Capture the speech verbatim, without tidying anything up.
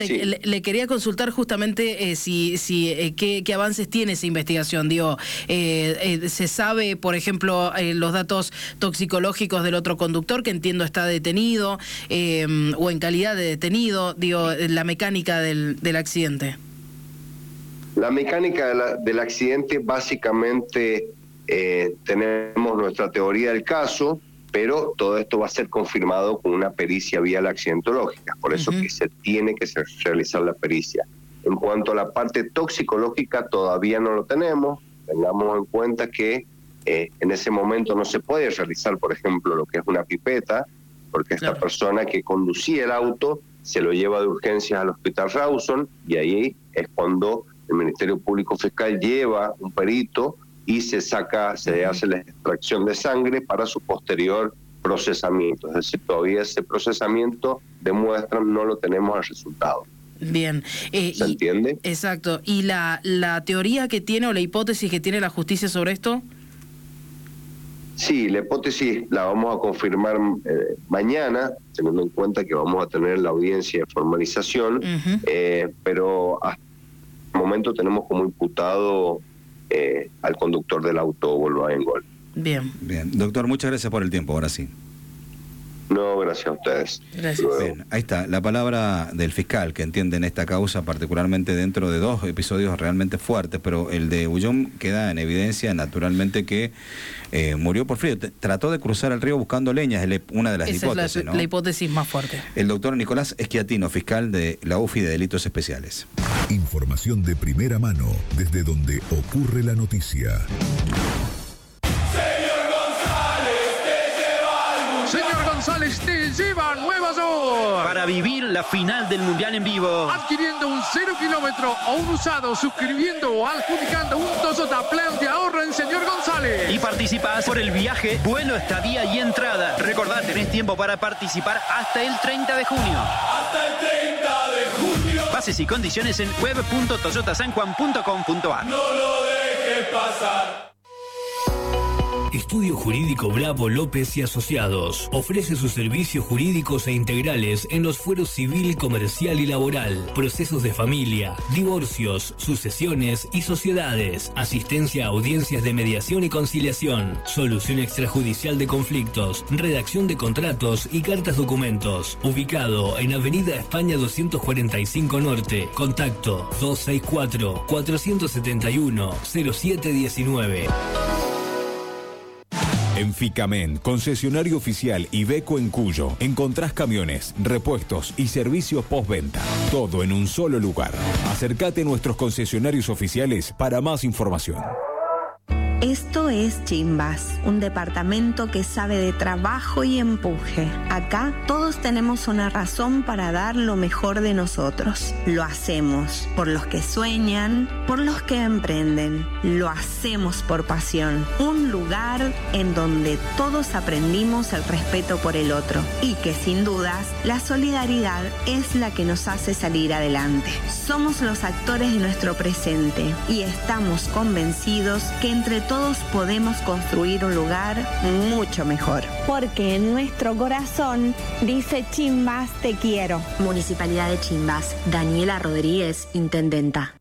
Sí. Le, le quería consultar justamente eh, si, si eh, qué, qué avances tiene esa investigación. Digo, eh, eh, ¿se sabe, por ejemplo, eh, los datos toxicológicos del otro conductor, que entiendo está detenido, eh, o en calidad de detenido, digo, la mecánica del, del accidente? La mecánica de la, del accidente, básicamente eh, tenemos nuestra teoría del caso, pero todo esto va a ser confirmado con una pericia vial accidentológica, por eso uh-huh. que se tiene que realizar la pericia. En cuanto a la parte toxicológica, todavía no lo tenemos. Tengamos en cuenta que eh, en ese momento no se puede realizar, por ejemplo, lo que es una pipeta, porque esta claro. persona que conducía el auto se lo lleva de urgencias al Hospital Rawson, y ahí es cuando el Ministerio Público Fiscal lleva un perito y se saca, se hace la extracción de sangre para su posterior procesamiento. Es decir, todavía ese procesamiento demuestra, no lo tenemos al resultado. Bien. Eh, ¿Se y, entiende? Exacto. ¿Y la, la teoría que tiene o la hipótesis que tiene la justicia sobre esto? Sí, la hipótesis la vamos a confirmar eh, mañana, teniendo en cuenta que vamos a tener la audiencia de formalización, uh-huh. eh, pero hasta el momento tenemos como imputado Eh, al conductor del auto Volkswagen Gol. Bien. Bien. Doctor, muchas gracias por el tiempo, ahora sí. No, gracias a ustedes. Gracias. Bien, ahí está, la palabra del fiscal que entiende en esta causa, particularmente dentro de dos episodios realmente fuertes, pero el de Ullón queda en evidencia, naturalmente, que eh, murió por frío. Trató de cruzar el río buscando leñas, es una de las Esa hipótesis, es la, ¿no? la hipótesis más fuerte. El doctor Nicolás Schiattino, fiscal de la U F I de Delitos Especiales. Información de primera mano, desde donde ocurre la noticia. González te lleva a Nueva York para vivir la final del Mundial en vivo, adquiriendo un cero kilómetro o un usado, suscribiendo o adjudicando un Toyota Plan de ahorro en Señor González y participás por el viaje, vuelo, estadía y entrada. Recordá, tenés tiempo para participar hasta el treinta de junio. Hasta el treinta de junio. Bases y condiciones en web punto toyota san juan punto com punto a r. No lo dejes pasar. Estudio Jurídico Bravo López y Asociados ofrece sus servicios jurídicos e integrales en los fueros civil, comercial y laboral, procesos de familia, divorcios, sucesiones y sociedades, asistencia a audiencias de mediación y conciliación, solución extrajudicial de conflictos, redacción de contratos y cartas documentos. Ubicado en Avenida España doscientos cuarenta y cinco Norte. Contacto dos seis cuatro, cuatro siete uno, cero siete uno nueve. En Ficamen, concesionario oficial Iveco en Cuyo, encontrás camiones, repuestos y servicios postventa. Todo en un solo lugar. Acércate a nuestros concesionarios oficiales para más información. Esto es Chimbas, un departamento que sabe de trabajo y empuje. Acá todos tenemos una razón para dar lo mejor de nosotros. Lo hacemos por los que sueñan, por los que emprenden. Lo hacemos por pasión. Un lugar en donde todos aprendimos el respeto por el otro y que sin dudas la solidaridad es la que nos hace salir adelante. Somos los actores de nuestro presente y estamos convencidos que entre todos podemos construir un lugar mucho mejor. Porque en nuestro corazón dice Chimbas te quiero. Municipalidad de Chimbas. Daniela Rodríguez, intendenta.